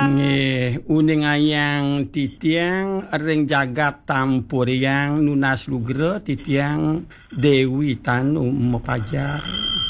Nggih, uning ayang titiang ring jagat tampur yang nunas lugra titiang Dewi Tanu Mepajar.